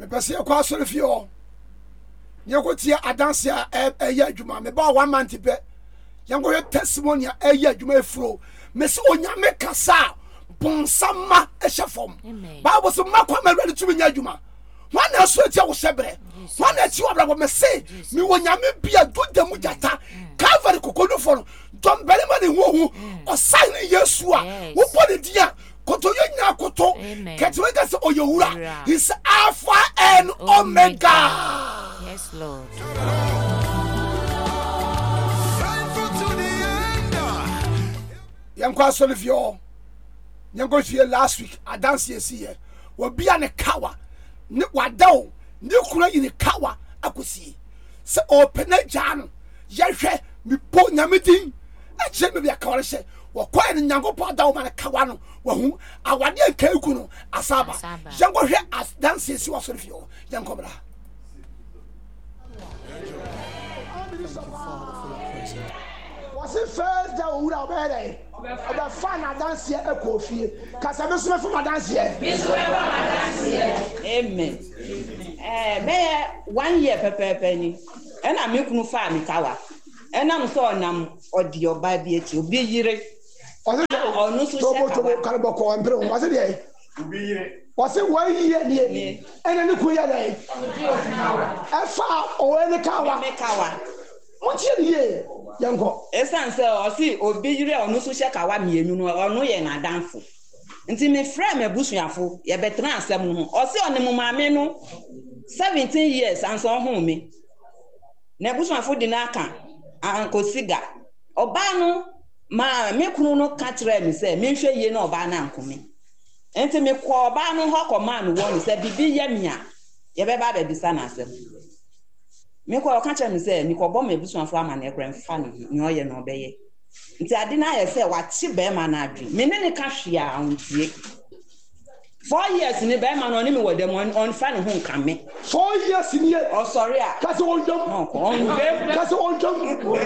me pese e kwa asori fie o nyeko tia adanse a eya adwuma me ba 1 month be yango ye testimony a eya adwuma efuro me se onyame kasa bonsama ehefom bible so makwa me ready to be adwuma wan aso tia wo sebre wan achi obra me se me wonyame bia dodam jata Calvary kokonu for don bere ma ne hu o sign Yesu a wo body dia koto yenya koto ketwe ka se oyewura is Alpha and Omega. Yes, Lord. Yanko asolifio yanko fie last week adanse esiye obi ane kawa ne wadaw ne kura yini kawa akosi se opena jano yehwe mi po nyamedin ache me bia kawa hye wo kwa ne nyango po daw ma ne kawa no wo hu awade anka eku no asaba yanko hwe adanse esi wasolifio yanko bra was it first that we were there? The fun dance here a coffee. Casabeso from dance here. Amen. May 1 year pepper penny. And I'm making farm kawa. And I'm so nam or the baby to be year. Was it no so Carabocco and Broom? Was it was it 1 year near? And then the queer day. A far or any kawa. What's your year? Yanko esan se o si obiyire onu so hye kawa mienu no onu ye na danfo nti me frɛ me busuafo ye betra asɛm no o si oni mu maame no 17 years anso ho me na busuafo di na aka anko siga oba no ma me kunu no ka kire me se me hwɛ ye na oba na anko me nti me kɔ oba no ho kɔ man wo no se bibi ye me a ye be ba ba bisa na asɛm me ko ka cha me say me ko bo me busuafo ama na ekran fa no ni oye no obeye nti ade na ye say wachi be ma na adwe me ne ka hwe a ontie 4 years ni be ma no ni me wodam on fa no hu nka me 4 years ni oh sorry a ka se on jam no ko on be ka se on jam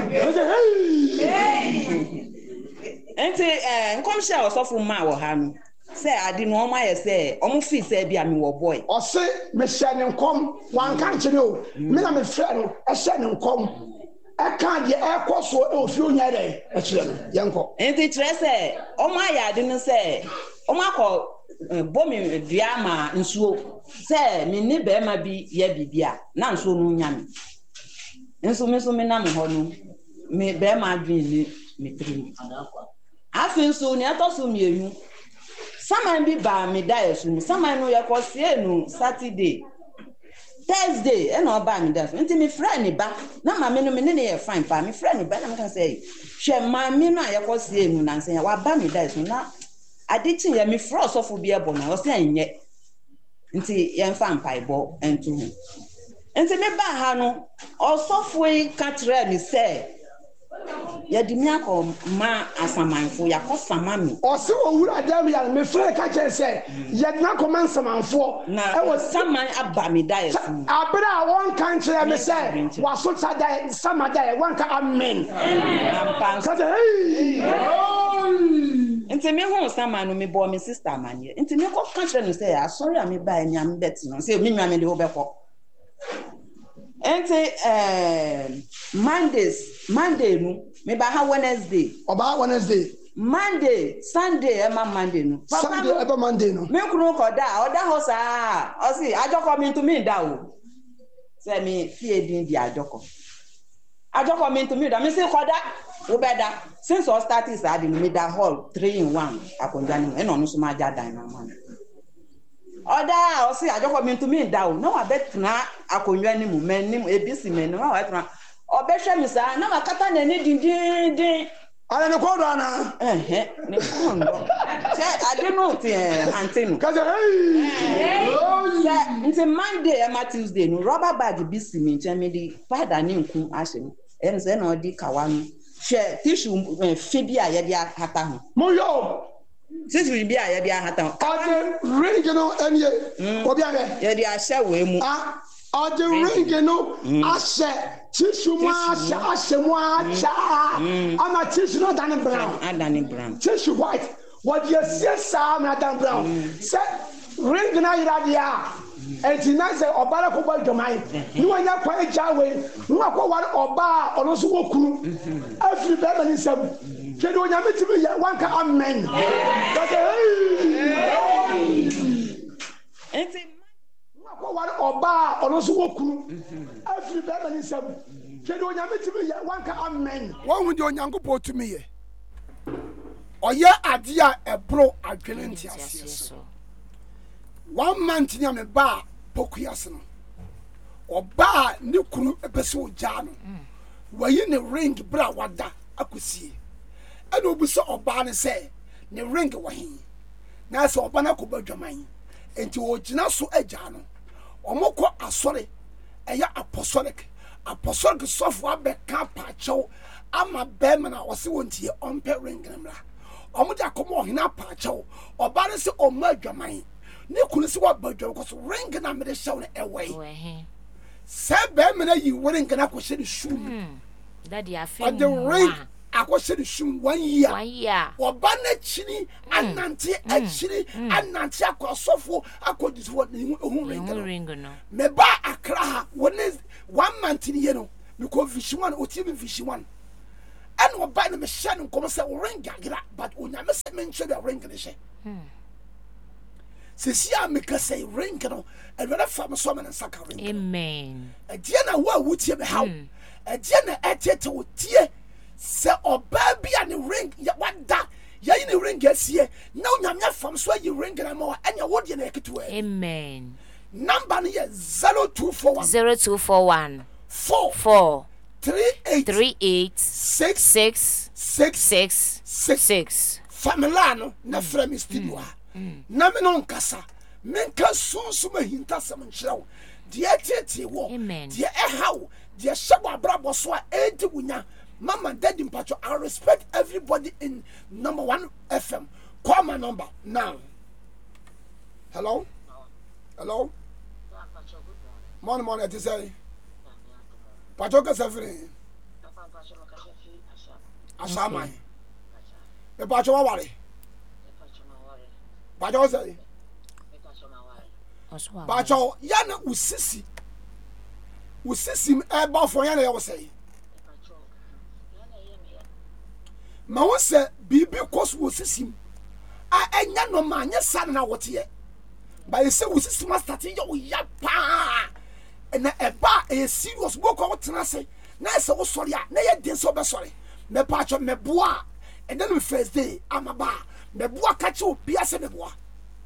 enti nkom sha osofo ma wo ha no say ade no o ma ye say o mo fi say bia me wo boy o se me hye ne nkom wan kan kire o me na me frɛ no e hye ne nkom e kan de e koso e ofi onya dai e kire no yanko enti kire say o ma ya ade no say o ma ko bomi dua ma nsuo say me ni be ma bi ye bibia na nsuo no nya me nso me na me ho no me be ma dwen ni me tiri afi nso ni atoso mienu Saman bi ba me da yesu saman no yakosie no Saturday Thursday e no ba me da nti me friend ni ba na ma me no me ne ye fine pa me friend ni ba na me kan say hwe ma me no yakosie no nansen ya wa ba me da yesu na adichi ya me fro sofo bi ebo na o se enye nti ye mfa mpaibo entu nti me ba ha no osofo yi ka kire mi say ya di mi akọ ma asamanfo ya ko sama mi o se owura dem ya me frɛ ka kire say ya di akọ ma asamanfo e wo saman aba mi da yesu abra won kan kire me say wa so da sama da won ka amen ka hey nti me ho sama no me bo me sister manye nti me ko ka kire no say sorry am ba nyam bet no say me nwa me de wo be ko ente Monday no me ba ha Wednesday Monday Sunday e ma Monday no Sunday e ba Monday no me kunu ko da oda ho sa o si ajoko mi to me da o se me fie din di ajoko mi to me da me se ko da wo be da since all start is adi me da hall 3 in 1 akonja ni e no so ma ja dan na man oda o si ajoko mi to me da o na wa betna akonwa ni mu men ni ebisi men na wa betna obehwe mi sa na makata na ni din ana ne ko do ana ne ko ndo se ade no ti antenu ka hey nti Monday e ma Tuesday no rubber bag bisi mi nche me di father ni nku ahye no en se na odi kawa no hwe tissue fi bia ye dia hata ho mo yo tissue bia ye dia hata ho ade ring no enye obi age ye dia hye we mu ade ring no ahye tissue mu ahye mu ama tissue no dan brown tissue white what you see sam na dan brown say ring na ira dia enti na se obara ko ba dwomai ni wanya kwa ejawe ni akwa ware oba ono so wokuru afiri be ma ni sam kede onya metimi ya wanka amen enti ni akwa ware oba ono so wokuru afiri be ma ni sam kede onya metimi ya wanka amen won hu de onyankopɔ tumi ye oye ade a ebro adwene ntiase so 1 month ni me ba pokuyase no oba ni kunu epese oja no wayi ne ring bra wada akosie ena obuso oba ne se ne ring wahin na se oba na ko badwaman enti ogina so aja no omokọ asore eya apostolic sofo abeka pacho ama bema na wose wontie ompe ring namra omude akomo hina pacho oba ne se omadwaman ne kunu se wabadwa ko so ring na me de hyew ne ewei se bema na yi ring na ko hye de shum daddy afim the ring akose de shum 1 year oba na chini anante achiri anante akosofo akodifo ohun ring no me ba akra ha woni 1 month ni ye no me ko vision one oti me vision one and oba na me hye no komo se ring agra but onya me se me nche the ring ne hye se sia me ka say ring no e wera fam so me nsaka ring amen e dia na wa wutie me how e dia na etete wotie se oba bia ne ring ya wada ya ni ring asie na onyamya fam so yi ring na ma enya wodi na eketo amen number no ye 0241 4 38 6 famila no na fra me studio na me no nkasa menka sunsuma hinta sam nkyerɛw de etete wo de ehaw de hyɛbɔ abrabɔ so a enti wunya mama daddy mpacho I respect everybody in number 1 FM call my number now hello morning it is say pacho ka safiri asama e pacho wa ware pacho say pacho ya na usisi eba fo ya na ye say ma wo se bibi koso wo sisim a enya no ma anya san na wote ye ba ye se wo sisim start ye wo ya pa na eba e serious go ko wotena se na se wo sori a na ye den so be sori me pa cho me boa and then first day amaba me boa ka che obi ase me boa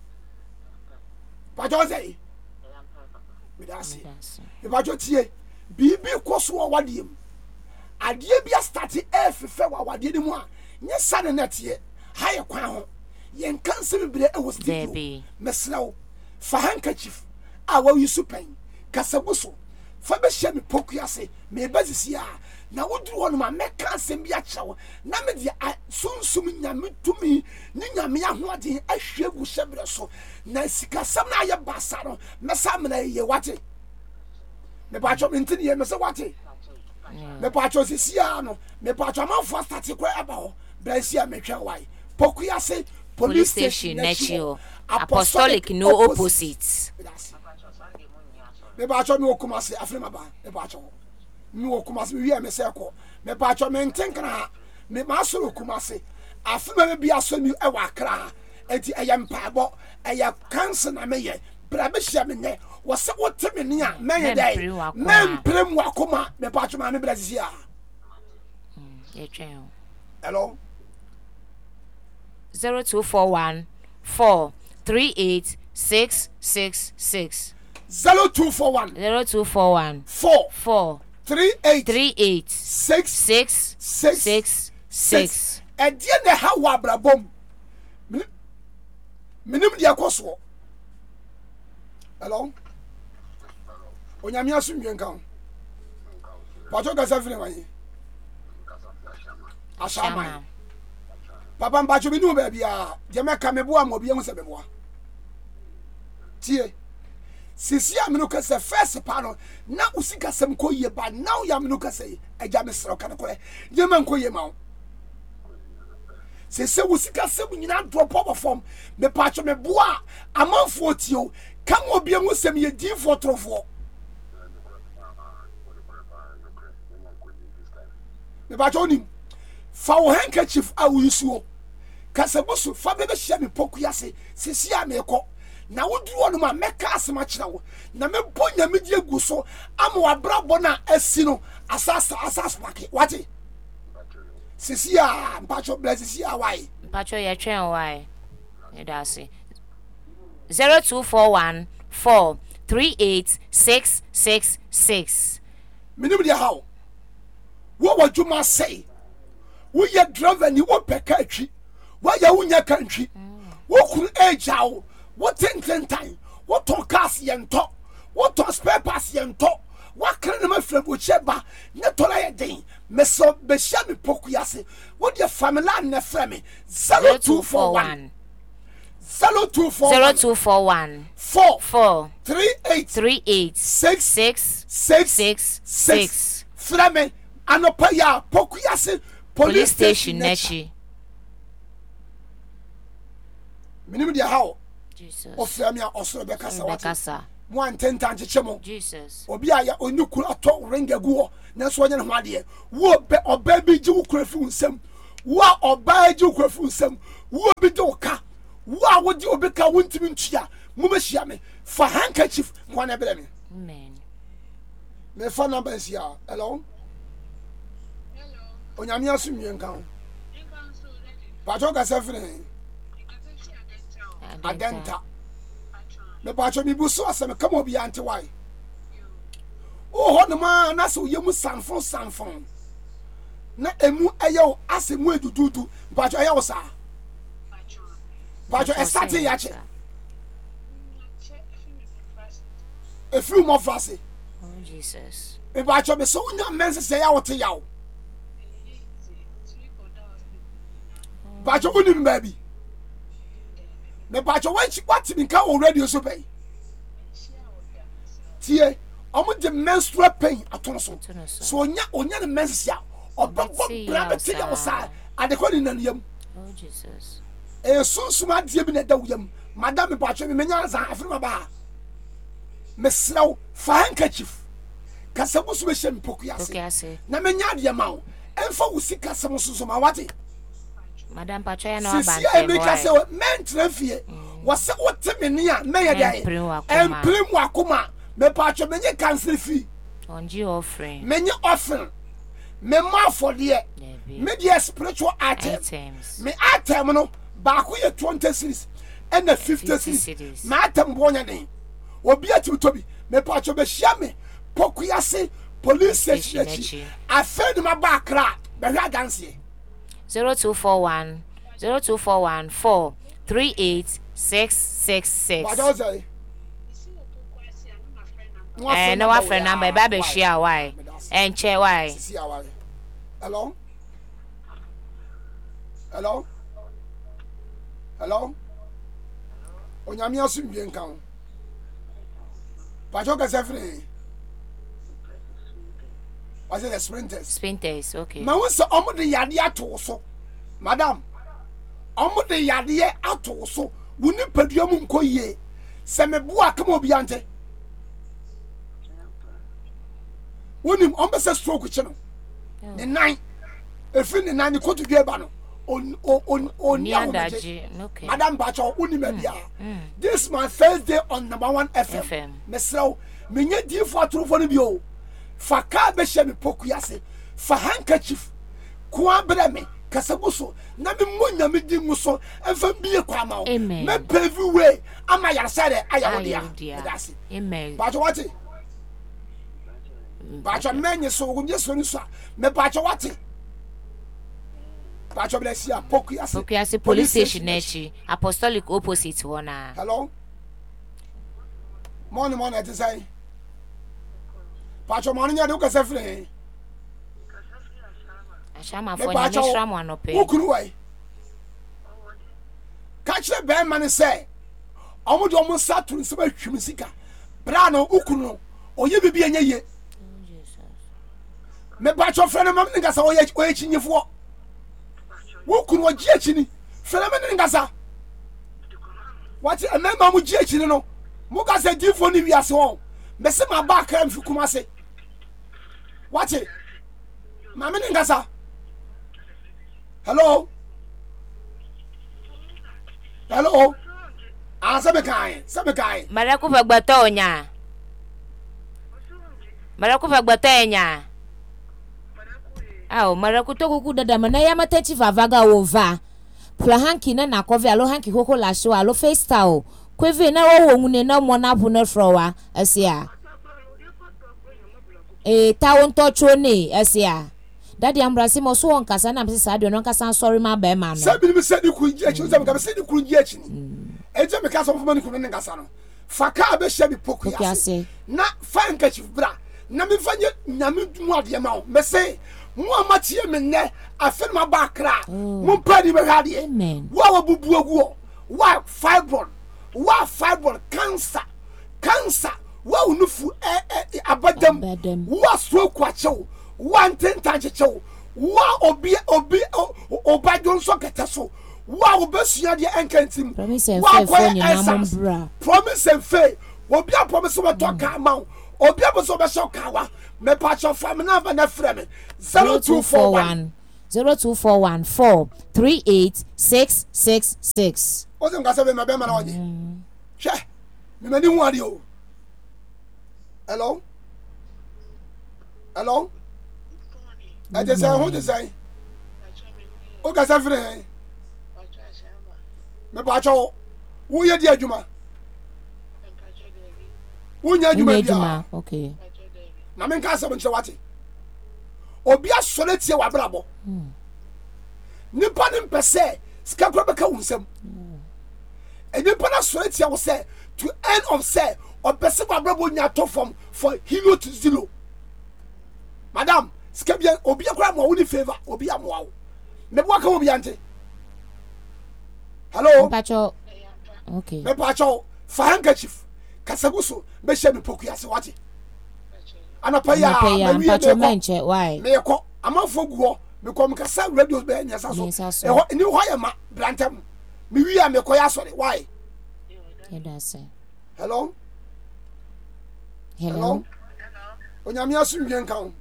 pa jo say me da se me pa jo tie bibi koso wo wadiem adie bia start efefe wa wade ni mu a nye sane netie haye kwan ho yen kanse bibire e wo studio mesrawo fa handkerchief a wa yusu pen kasabuso fa be hye me pokuyase me bazisi a na woduru wono ma meka asem bia kyewo na me de sunsum nyame tumi ni nyame ahoade ahwegu hyebre so na sikasam na aye basa no mesa me na ye wate me ba cho me ntini ye mesa wate me pacho sisia no me pacho man for start ko eba ho bransia me hwe wai pokuyase police station nacho apostolic no opposite me pacho me okumase afrima ba me pacho me okumase me wi me se ko me pacho me ntenkra me maso okumase afrima me bia so mi e wa kra enti eyempabo eya cancer na me ye bra be hia me ne wo se wo teme ni a menye dai memprem wakoma me pacho ma me brazia hello 0241 438 666 0241 4 38 666 edie ne ha wa brabom minim dia koso hello onyame asumwe nkan pacho gasa fine wanye ashama papa mpacho binu ba bia je meka meboa mo bia hu se meboa tie sisi amino kase first pano na usika sem ko ye ba now ya amino kase eja mesro kan ko ye man ko ye ma sese usika sem nyina drop off form me pacho meboa amanfo tio come obi mu sem ye di for trofo me ba joni fa wo handkerchief a wo isuo kasabusu fa be hye me poku yase sisi a me ko na wo duro no ma meka asema kira wo na me bonya me die gu so ama wa brabo na asi no asasa pake wati sisi a mpacho bless sisi a why mpacho ye twen why e da se 0241 438 minim dia how wo wadwuma say wo ye driver ni wo peka atwi wo ya wunya kantwi wo kuru ejawo wo tententan wo ton cars yento wo ton spare parts yento wo kran ma frabo cheba ne tola ye den meso be sha me poku yase wo de family na frame 0241 0241 438 666 frame anopa ya poku yase police station nechi minim dia how Jesus oframe a osoro bekasa bekasa mo antentan chechemo Jesus obi aya onukuru ato ringa guo na so onye no ade wo be oba bi ji wo kurafu nsam wo oba ji wo kurafu nsam wo bi de oka wo a wo di obi ka wo ntimi ntua mo behia me fa handkerchief kwana bele me amen me fa number is ya hello onyame asumie nkan pa jo ka sefre adenta me pa cho mi buso asem kama obi ante why ho no ma na so yemu sanfon na emu ayo asemu edududu pa cho ayo sa pa cho estati ya che efiu mo fase oh Jesus me pa cho me so nya mense se ya wote yawo pa cho unim baby me pa cho what me ka already so pay tie omo de menstrual pain atonso so onya the menses ya obabo bra beti ya osa adekoni naniyam oh Jesus sunsuma die bi na da wuyam madam me pa cho me menya za afirma ba me slaw fa handkerchief kasabu so be shem poku yase na menya de ma wo emfa wusika sam so ma wate madam pachoya no abante boy me ka se men trafie wase wotemene a me ye dey emprim wakoma me pacho menye cancel fee onji offering menye offering me ma for there me dey spiritual items me item no ba ko ye 20 series and the 50 series me item bonya den obi atimotobi me pacho be hia me pokuyase police station afed ma ba kra be hwa ganse 0241 438 666 what does say no wa friend number ba be share why and che why hello onyame asumwie nkan pa jo ka sefre was it the sprinters okay ma won se omo de yade ato so madam omo de yade ato so woni paduam nkoyie se me boa kama obi ante woni omo se stroke chino ne nine efi ne nine ko to dwe ba no on okay madam bacho woni ma bia this my first day on number 1 FM mesraw menye di fo atrofo no bio fa ka be hye me poku yase fa handkerchief kwa bere me kasabuso na me monya me di muso emfa bie kwa ma me pave way ama yar sare ayawodia that's amen bacho wati bacho menye so gunye so ni so me bacho wati bacho bless ya poku yase police station nechi apostolic opposite wona hello morning at the say pacho morning ya do ka sefre ashama for nya shram anope ukuru wai kache be man say omo do omo satun se ba hwim sika bra no ukuru no oye bibi anya ye me pacho frene mam nga sa oye chinyefo ukuru o gie chini frene me nga sa wati emema mu gie chini no muka se difo ni wiase ho me se ma ba kra mfi kuma se wache ma me ngasa hello sabe kai Maraku fagbato nya Aw maraku to kuku dada mana ya matachi vavaga ova plahanki na kove alo hanki koko la show alo FaceTime kweve na wo ngune na mo na bu na frowa asia tawon to chone asia dadi ambrasi mo so onkasa na mse sadio no nkasa sorry ma ba ma no sabi mi se di kunji echi se mi ka se di kunji echi ni eje me ka so fo ni kunu ne ngasa no faka be she bi poku yase na fanka chi bra na me fanye nyame dumu ade ma wo me se mo amatie me ne afen ma ba kra mo padi be hade amen wa bubu aguo wa fibroid cancer wa unufu abadam wa stroke achew wa ntenta chew wa obi obajon so ketaso wa obesua de enkantim wa promise and faith obi a promise we talk amount obi a so be so kawa me patch of family number na frame 0241 024143866. Ozem ka sebe mabema na onye. She. Me mani hu ade o. Hello? I just say who to say? O ka sa free. Me ba cho. Wo ye di adwuma. Wo nya adwuma dia. Okay. Na me ka sebe nche wate. Obi asole tie wa brabo. Nipa ne mpese sika kro beka wunsam. Nipa na sole tie wo say to end of say opese wa brabo nya to from for hero to zero. Madam, sika bia obi akra mo woni favor, obi amwa wo. Me bo aka obi ante. Hello? Pacho. Okay. Me pacho fa handkerchief. Kasaguso be she me poku ase wate. Anapa ya pacho menche why? Me ko amafo guo me ko me kasa radio be nya sa so. Ni ho ya ma brantem. Me wi a me ko ya sori why? Hello? Onyame asu nwen kan.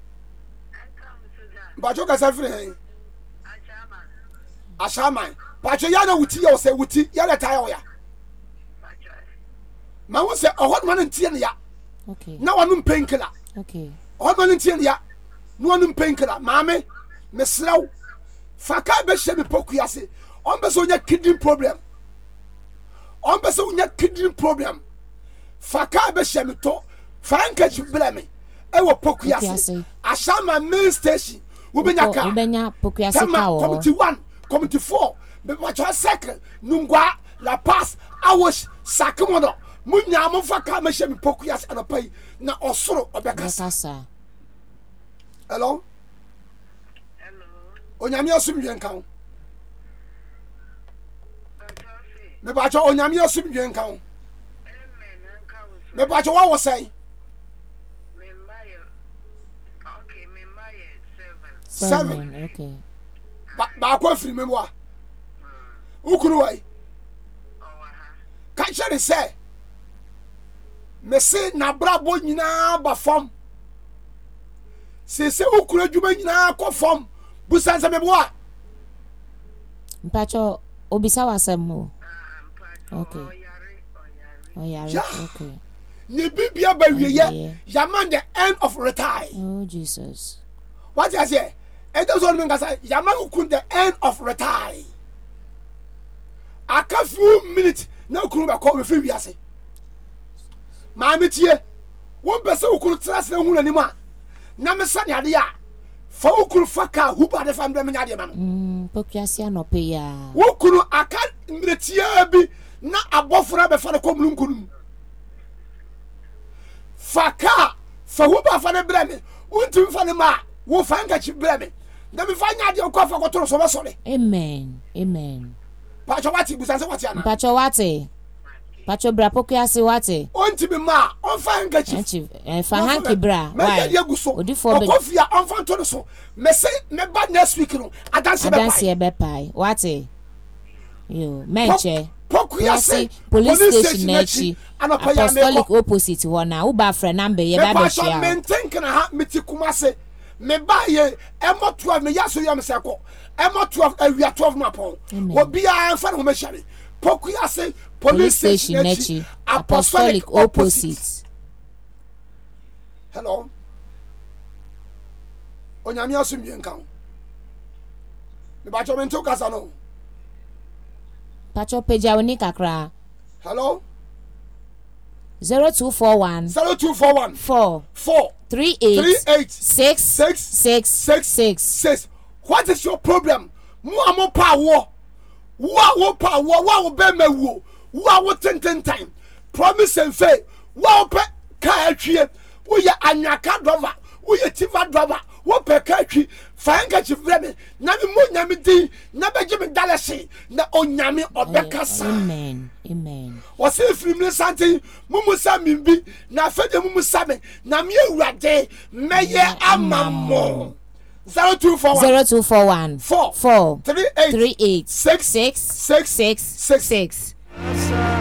Pacho kasa free. Ashama. Pacho ya na wuti ya se wuti ya na tayo ya. Ma wo se ohod man ntie ne ya. Okay. Na wanu painkiller. Okay. Ohod man ntie ne ya. No wanu painkiller. Maame, me sraw. Faka be hye me poku ya se. On be so nya kidney problem. Faka be hye me to. Franka chi bla me. E wo poku ya se. Ashama main station. Wo benya ka. Wo benya poku ya se ka wo. Committee 1, committee 4. Be wacho second. Nungwa La Paz, Awosh, Sakamono. Munya mo faka me hye me poku ya se anapai na osoro obekasa. Hello? Onyame asum dwen kan. Me ba cho onyame asum dwen kan. Me ba cho wa wo sai. Seven. Okay. Ba ko firi me wa. Ukuru wai. Ka chere se. Me se na brabo nyina ba fam. Se ukuru adwuma nyina ko fam. Busanza me boa. Mpacho obisa wasem. Okay. Yeah. Okay. Ye bibia ba wiye yaman the end of retire. Oh Jesus. What you say? It does all mean that yaman kun the end of retire. Aka few minutes na kunu ba ko we fi wiase. Ma metie. Won pese ukunu trust na hu nanima. Na me sane ade ya. Fa ukunu faka hu ba de fam de me nyade ma no. Pokiasia no pe ya. Ukunu aka mretia bi na abofra be fa de komlum kunu. Faka fa hu ba fa de breme. Untim fa ne ma wo fanka chi breme. Na me fa nyade ko fa ko toro so be sole. Amen. Pacho wati busanse wati ana. Pacho wati. Pacho bra pokiasi wati. Onti be ma on fanka chi. Fa hanki bra. Why? Odifo be. Okofia on fan to so. Me say me ba next week no. Adanse be pai. Wati. Yo, menche. Poku Pokuase police station echi apostolic opposite hona wo ba fra number ye ba be share me think na ha meti Kumase me ba ye emo 12 me yaso yam se ko emo 12 awia 12 mapon obi a fa no me share Pokuase police station echi apostolic opposite. Hello onyame asumye nkan me ba cho me nto kasa no pacho peja woni kakra. Hello 0241 4 38 6 What is your problem? Mu amo power. Wo power, wo be mewo. Wo ten time. Promise and faith. Wo pe ka atwie. Wo ye anyaka driver. Wo ye tiva driver. Wo pe ka atwi. Fanga chi vreme. Na me mo nyame din. Na be give me dalasi. Na onyame obekasa. Amen. Amen. Wasi frimle santi mumusa mimbi na fede mumusa me na me awurade meye amamo 0241 4 4 38 38 6 6